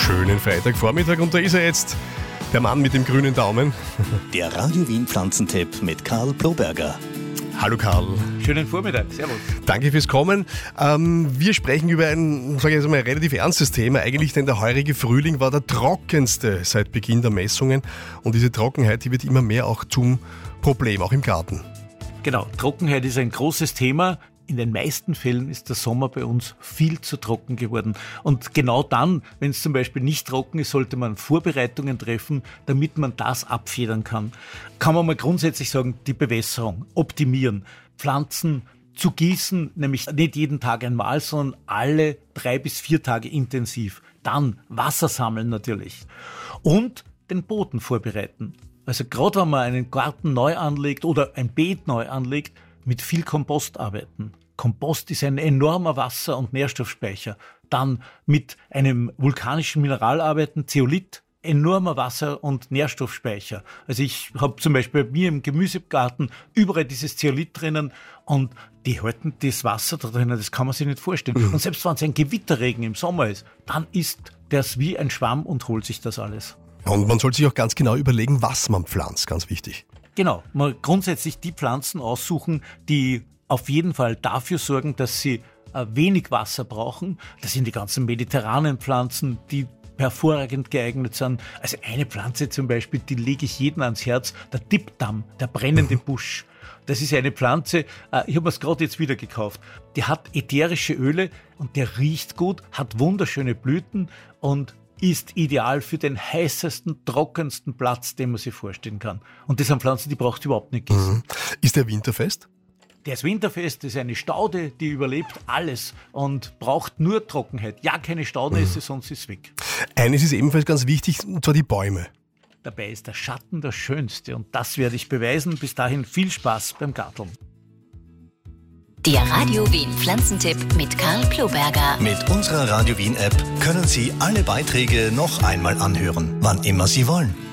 Schönen Freitagvormittag und da ist er jetzt, der Mann mit dem grünen Daumen. Der Radio Wien Pflanzentipp mit Karl Ploberger. Hallo Karl. Schönen Vormittag, servus. Danke fürs Kommen. Wir sprechen über ein, sage ich jetzt mal, relativ ernstes Thema eigentlich, denn der heurige Frühling war der trockenste seit Beginn der Messungen und diese Trockenheit, die wird immer mehr auch zum Problem, auch im Garten. Genau, Trockenheit ist ein großes Thema. In den meisten Fällen ist der Sommer bei uns viel zu trocken geworden. Und genau dann, wenn es zum Beispiel nicht trocken ist, sollte man Vorbereitungen treffen, damit man das abfedern kann. Kann man mal grundsätzlich sagen, die Bewässerung optimieren, Pflanzen zu gießen, nämlich nicht jeden Tag einmal, sondern alle 3 bis 4 Tage intensiv. Dann Wasser sammeln natürlich. Und den Boden vorbereiten. Also gerade wenn man einen Garten neu anlegt oder ein Beet neu anlegt, mit viel Kompost arbeiten. Kompost ist ein enormer Wasser- und Nährstoffspeicher. Dann mit einem vulkanischen Mineral arbeiten, Zeolit, enormer Wasser- und Nährstoffspeicher. Also ich habe zum Beispiel bei mir im Gemüsegarten überall dieses Zeolit drinnen und die halten das Wasser da drinnen, das kann man sich nicht vorstellen. Und selbst wenn es ein Gewitterregen im Sommer ist, dann ist das wie ein Schwamm und holt sich das alles. Und man soll sich auch ganz genau überlegen, was man pflanzt, ganz wichtig. Genau, mal grundsätzlich die Pflanzen aussuchen, die auf jeden Fall dafür sorgen, dass sie wenig Wasser brauchen. Das sind die ganzen mediterranen Pflanzen, die hervorragend geeignet sind. Also eine Pflanze zum Beispiel, die lege ich jedem ans Herz, der Dipdam, der brennende Busch. Das ist eine Pflanze, ich habe es gerade jetzt wieder gekauft. Die hat ätherische Öle und der riecht gut, hat wunderschöne Blüten und ist ideal für den heißesten, trockensten Platz, den man sich vorstellen kann. Und das sind Pflanzen, die braucht überhaupt nicht gießen. Ist der winterfest? Der ist winterfest, das ist eine Staude, die überlebt alles und braucht nur Trockenheit. Ja, keine Staudnässe, sonst ist es weg. Eines ist ebenfalls ganz wichtig, und zwar die Bäume. Dabei ist der Schatten das Schönste und das werde ich beweisen. Bis dahin viel Spaß beim Garteln. Der Radio Wien Pflanzentipp mit Karl Ploberger. Mit unserer Radio Wien App können Sie alle Beiträge noch einmal anhören, wann immer Sie wollen.